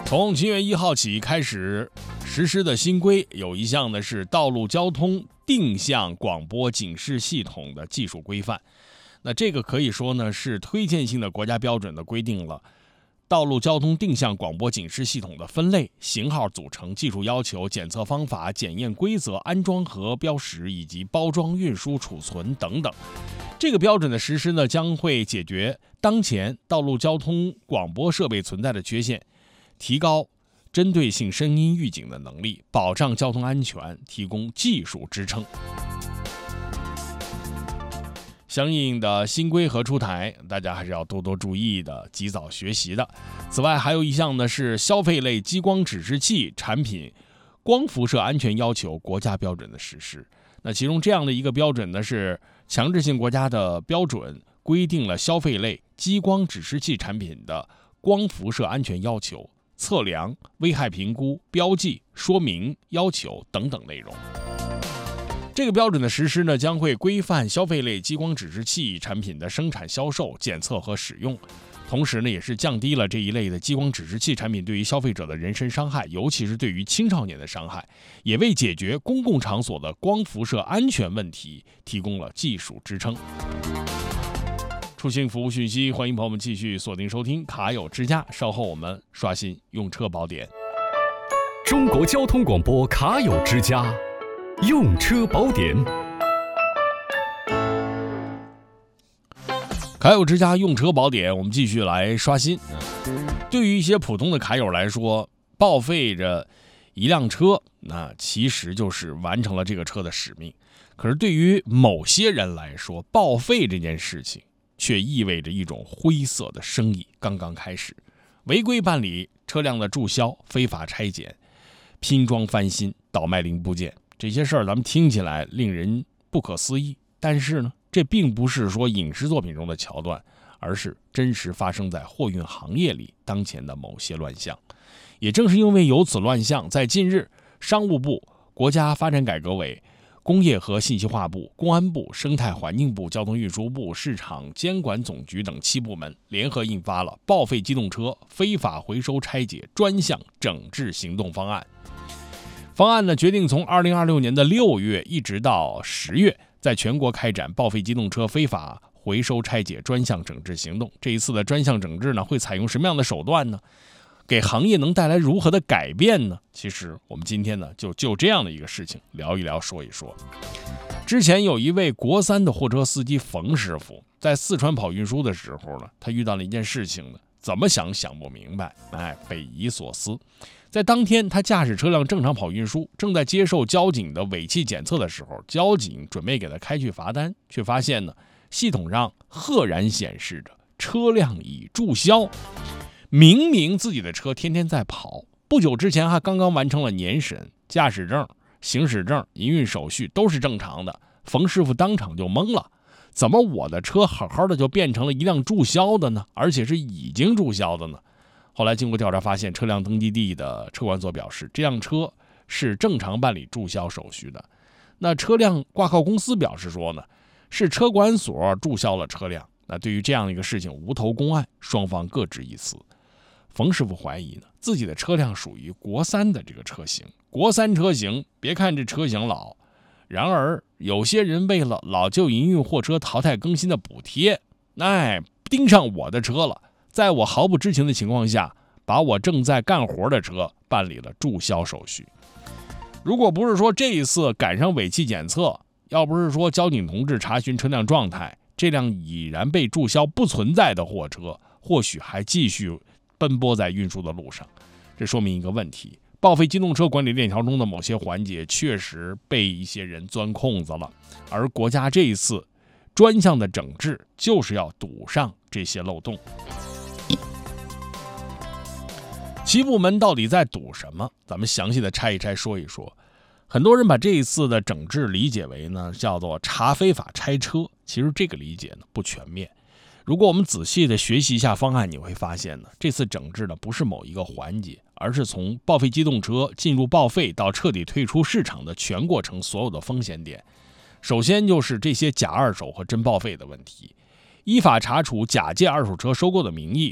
从7月1号起开始实施的新规，有一项呢是道路交通定向广播警示系统的技术规范。那这个可以说呢是推荐性的国家标准的规定了道路交通定向广播警示系统的分类、型号组成、技术要求、检测方法、检验规则、安装和标识以及包装、运输、储存等等。这个标准的实施呢，将会解决当前道路交通广播设备存在的缺陷，提高针对性声音预警的能力，保障交通安全，提供技术支撑。相应的新规和出台，大家还是要多多注意的，及早学习的。此外，还有一项呢是消费类激光指示器产品光辐射安全要求国家标准的实施。那其中这样的一个标准呢是强制性国家的标准，规定了消费类激光指示器产品的光辐射安全要求、测量、危害评估、标记、说明要求等等内容。这个标准的实施呢，将会规范消费类激光指示器产品的生产、销售、检测和使用，同时呢，也是降低了这一类的激光指示器产品对于消费者的人身伤害，尤其是对于青少年的伤害，也为解决公共场所的光辐射安全问题提供了技术支撑。出行服务讯息，欢迎朋友们继续锁定收听卡友之家，稍后我们刷新用车宝典。 中国交通广播卡友之家，用车宝典。 卡友之家用车宝典，我们继续来刷新。对于一些普通的卡友来说，报废着一辆车，那其实就是完成了这个车的使命。可是对于某些人来说，报废这件事情却意味着一种灰色的生意刚刚开始。违规办理车辆的注销、非法拆检、拼装翻新、倒卖零部件，这些事儿咱们听起来令人不可思议，但是呢，这并不是说影视作品中的桥段，而是真实发生在货运行业里当前的某些乱象。也正是因为有此乱象，在近日，商务部、国家发展改革委、工业和信息化部、公安部、生态环境部、交通运输部、市场监管总局等7部门联合印发了报废机动车非法回收拆解专项整治行动方案。方案呢，决定从2026年的6月一直到10月，在全国开展报废机动车非法回收拆解专项整治行动。这一次的专项整治呢，会采用什么样的手段呢？给行业能带来如何的改变呢？其实我们今天呢，就这样的一个事情聊一聊，说一说。之前有一位国3的货车司机冯师傅，在四川跑运输的时候呢，他遇到了一件事情呢，怎么想不明白，匪夷所思。在当天，他驾驶车辆正常跑运输，正在接受交警的尾气检测的时候，交警准备给他开具罚单，却发现呢，系统上赫然显示着车辆已注销。明明自己的车天天在跑，不久之前还刚刚完成了年审、驾驶证、行驶证、营运手续都是正常的，冯师傅当场就懵了，怎么我的车好好的就变成了一辆注销的呢？而且是已经注销的呢？后来经过调查发现，车辆登记地的车管所表示，这辆车是正常办理注销手续的。那车辆挂靠公司表示说呢，是车管所注销了车辆。那对于这样一个事情，无头公案，双方各执一词。冯师傅怀疑呢，自己的车辆属于国3的这个车型。国3车型，别看这车型老，然而有些人为了老旧营运货车淘汰更新的补贴，盯上我的车了，在我毫不知情的情况下，把我正在干活的车办理了注销手续。如果不是说这一次赶上尾气检测，要不是说交警同志查询车辆状态，这辆已然被注销不存在的货车，或许还继续奔波在运输的路上。这说明一个问题，报废机动车管理链条中的某些环节确实被一些人钻空子了，而国家这一次专项的整治就是要堵上这些漏洞。7部门到底在堵什么？咱们详细的拆一拆说一说。很多人把这一次的整治理解为呢，叫做查非法拆车，其实这个理解呢不全面。如果我们仔细的学习一下方案，你会发现呢，这次整治的不是某一个环节，而是从报废机动车进入报废到彻底退出市场的全过程所有的风险点。首先就是这些假二手和真报废的问题，依法查处假借二手车收购的名义